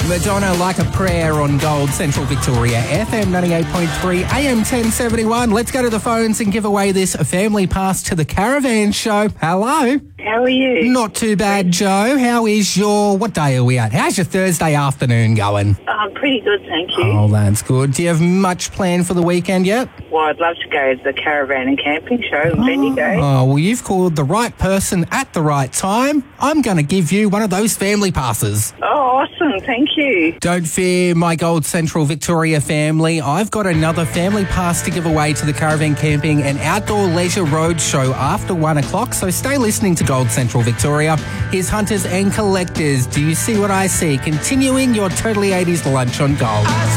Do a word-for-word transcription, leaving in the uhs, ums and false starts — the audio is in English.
Madonna, Like a Prayer on Gold Central Victoria, F M ninety-eight point three, A M ten seventy-one. Let's go to the phones and give away this family pass to the Caravan Show. Hello. How are you? Not too bad, Joe. How is your, what day are we at? How's your Thursday afternoon going? Um, pretty good, thank you. Oh, that's good. Do you have much planned for the weekend yet? Well, I'd love to go to the Caravan and Camping Show in Bendigo. Oh, well, you've called the right person at the right time. I'm going to give you one of those family passes. Oh, awesome, thank you. Don't fear, my Gold Central Victoria family. I've got another family pass to give away to the Caravan Camping and Outdoor Leisure Roadshow after one o'clock, so stay listening to Gold Central Victoria. Here's Hunters and Collectors. Do you see what I see? Continuing your Totally eighties lunch on Gold.